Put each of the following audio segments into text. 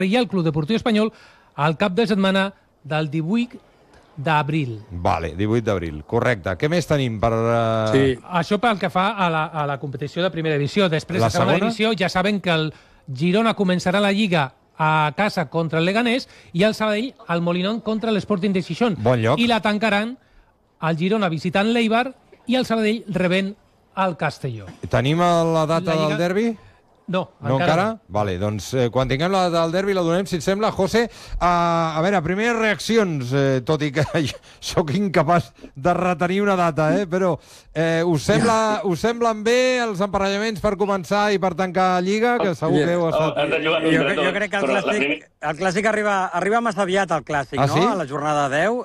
i el Club Deportiu Espanyol al cap de setmana del 18 d'abril. Vale, 18 d'abril, correcte. Què més tenim per... Sí. Això pel que fa a la competició de primera divisió. Després, La de segona segona? divisió, ja saben que el Girona començarà la Lliga a casa contra el Leganés i el Sabadell al Molinón contra l'Sporting de Gijón. Bon lloc. I la tancaran el Girona visitant l'Eibar i el Sabadell rebent el Castelló. Tenim la data La Lliga- del derbi? No, No encara? Vale, doncs quan tinguem la data del derbi la donem, si et sembla. José, a veure, primeres reaccions, tot i que sóc incapaç de retenir una data, però us semblen bé els emparellaments per començar i per tancar Lliga, que segur que heu estat... Jo crec que el clàssic arriba massa aviat, el clàssic, Ah, no? sí? A la jornada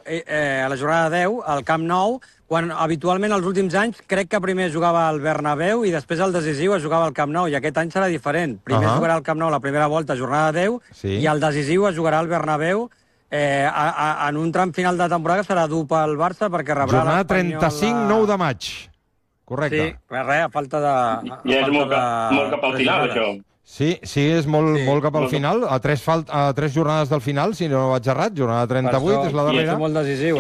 10, al Camp Nou, quan habitualment els últims anys crec que primer jugava al Bernabéu i després el decisiu es jugava al Camp Nou, i aquest any serà diferent. Primer jugarà al Camp Nou la primera volta, jornada 10, Sí. i el decisiu es jugarà al Bernabéu en un tram final de temporada que serà dur pel Barça perquè rebrà Jornada l'Espanyol... 35, 9 de maig. Correcte. Sí, res, a falta de... Ja és molt cap al final, això. Sí, és molt cap al final, a tres jornades del final, si no vaig errat, jornada 38 és la darrera. I és molt decisiu,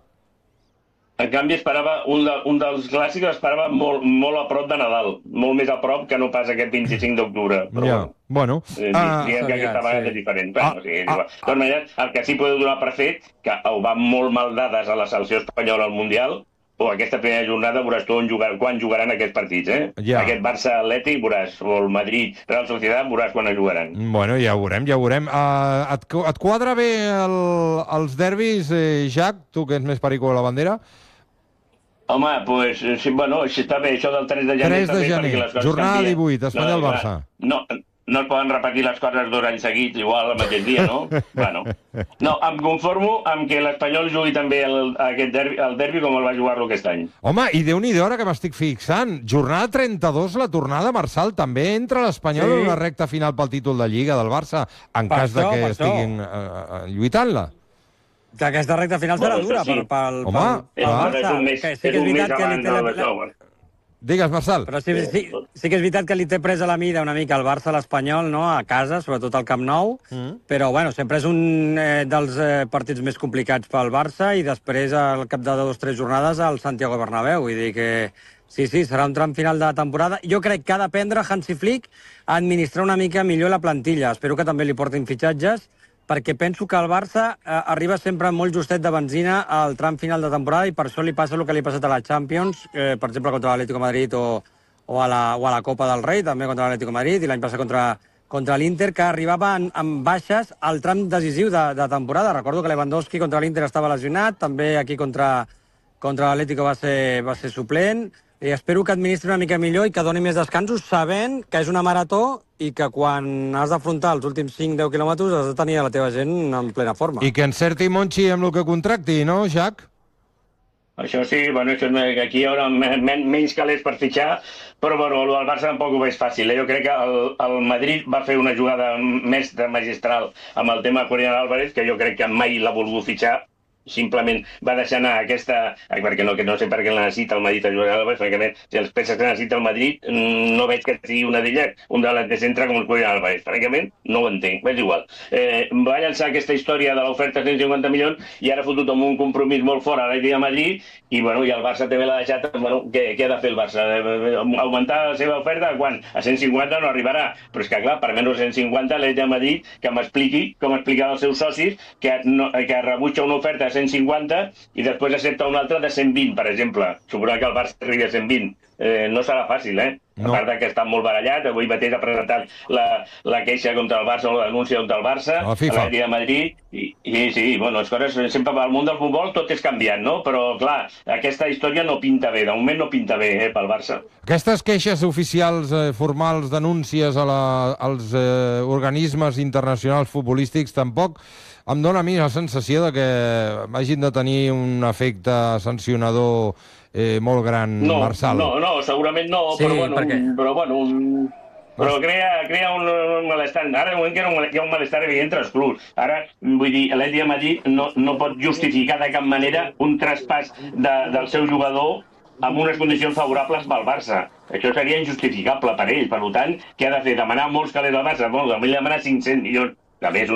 En canvi, esperava un dels clàssics esperava molt a prop de Nadal, molt més a prop que no pas aquest 25 d'octubre. Ja, bueno. Diguem que aquesta vegada és diferent. De totes maneres, el que sí podeu donar per fet, que ho van molt mal dades a la selecció espanyola al Mundial, o aquesta primera jornada veuràs tu quan jugaran aquests partits, Ja. Aquest Barça-Atlètic veuràs, o el Madrid-Real Sociedad veuràs quan es jugaran. Bueno, ja ho veurem. Et quadra bé els derbis, Jack, tu que ets més perico a la bandera? Home, doncs, sí, bueno, està bé, això del 3 de gener... 3 de gener, jornada 18, Espanyol-Barça. No es poden repetir les coses 2 anys seguits, igual el mateix dia, no? Bueno. No, em conformo amb que l'Espanyol jugui també el derbi com el va jugar-lo aquest any. Home, i Déu-n'hi-do, ara que m'estic fixant. Jornada 32, la tornada, Marçal. També entra l'Espanyol en una recta final pel títol de Lliga del Barça, en cas de que estiguin lluitant-la. Aquesta recta final serà dura pel Barça. Sí que és veritat que li té... Digues, Marçal. Però sí que és veritat que li té presa la mida una mica el Barça a l'Espanyol, no? A casa, sobretot al Camp Nou, però bueno, sempre és un dels partits més complicats pel Barça i després al cap de 2 o 3 jornades al Santiago Bernabéu. Vull dir que sí, serà un tram final de temporada. Jo crec que ha d'aprendre Hansi Flick a administrar una mica millor la plantilla. Espero que també li portin fitxatges, perquè penso que el Barça arriba sempre molt justet de benzina al tram final de temporada i per això li passa el que li ha passat a la Champions, per exemple contra l'Atlético de Madrid o a la Copa del Rei, també contra l'Atlético de Madrid, i l'any passat contra l'Inter, que arribava amb baixes al tram decisiu de temporada. Recordo que Lewandowski contra l'Inter estava lesionat, també aquí contra l'Atlético va ser suplent. I espero que administri una mica millor i que doni més descansos, sabent que és una marató i que quan has d'afrontar els últims 5-10 quilòmetres has de tenir a la teva gent en plena forma. I que encerti Monchi amb el que contracti, no, Jack? Això sí, bueno, aquí hi haurà menys calés per fitxar, però bueno, el Barça tampoc ho veig fàcil. Jo crec que el Madrid va fer una jugada més de magistral amb el tema Julián Álvarez, que jo crec que mai l'ha volgut fitxar, simplement va deixar anar aquesta... perquè no sé per què la necessita el Madrid a Julián Álvarez, francament, si els peces que necessita el Madrid no veig que sigui una d'elles, un delanter centre com el Julián Álvarez. Francament, no ho entenc, és igual. Va llançar aquesta història de l'oferta de 150 milions i ara ha fotut amb un compromís molt fort a l'Atlètic de Madrid i el Barça també l'ha deixat... Què ha de fer el Barça? Augmentar la seva oferta? Quan? A 150 no arribarà. Però és que, clar, per menys de 150 l'Atlètic de Madrid que m'expliqui com explicar als seus socis que rebutja una oferta de 150 i després accepta una altra de 120, per exemple. Suposant que el Barça arribi a 120. No serà fàcil, No. A part que està molt barallat, avui mateix ha presentat la queixa contra el Barça o la denúncia contra el Barça, a l'Atlètic de Madrid, i sí, bueno, les coses sempre al món del futbol tot és canviant, no? Però, clar, aquesta història no pinta bé, de moment no pinta bé pel Barça. Aquestes queixes oficials, formals, denúncies als organismes internacionals futbolístics tampoc em dóna a mi la sensació de que hagin de tenir un efecte sancionador molt gran, Marçal. No, segurament no, sí, però crea un malestar. Ara de moment que hi ha un malestar evident entre els clubs. Ara, vull dir, l'Atlètic de Madrid no pot justificar de cap manera un traspàs del seu jugador amb unes condicions favorables pel Barça. Això seria injustificable per ell. Per tant, què ha de fer? Demanar molts calés al Barça? Bueno, també li demanar 500 milions. A més,